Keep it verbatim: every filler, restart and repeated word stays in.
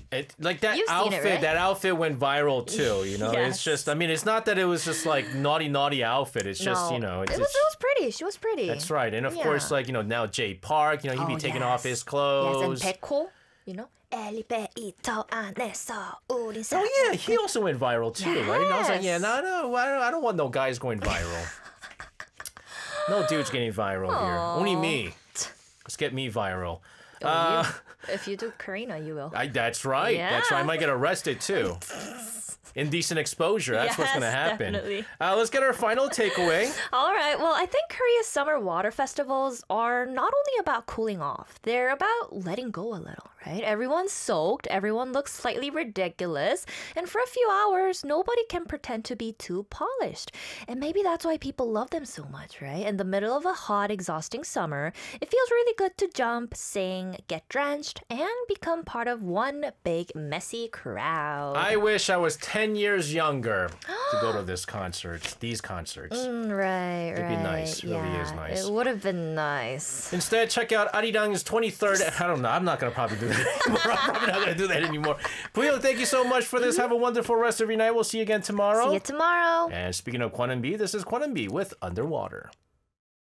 It, like that You've seen it, outfit, right? that outfit went viral too. You know, Yes. it's just. I mean, it's not that it was just like naughty, naughty outfit. It's just No. you know, it's, it was it's- it was pretty. She was pretty. that's right. And of Yeah. course, like you know, now Jay Park, you know, he'd be Oh, taking yes. off his clothes. Yes, and Peko, you know. 엘리베이터 안에서 우린 Oh yeah, he also went viral too, right? And I was like, yeah, Yes. no, no, I don't, I don't want no guys going viral. No dudes getting viral here. Only me. Let's get me viral. Oh, Uh, you, if you do Karina, you will. I, that's right. That's right. I Yeah. might get arrested too. Indecent exposure. That's what's Yes, going to happen. definitely. Uh, let's get our final takeaway. All right. Well, I think Korea's summer water festivals are not only about cooling off, they're about letting go a little, right? Everyone's soaked, everyone looks slightly ridiculous, and for a few hours, nobody can pretend to be too polished. And maybe that's why people love them so much, right? In the middle of a hot, exhausting summer, it feels really good to jump, sing, get drenched, and become part of one big, messy crowd. I wish I was ten years younger to go to this concert, these concerts. Mm, right, It'd be right. nice. It really yeah, is nice. It would have been nice. Instead, check out Arirang's twenty-third. I don't know. I'm not going to probably do that anymore. I'm probably not going to do that anymore. Puyo, thank you so much for this. Have a wonderful rest of your night. We'll see you again tomorrow. See you tomorrow. And speaking of Kwon and B, this is Kwon and B with Underwater.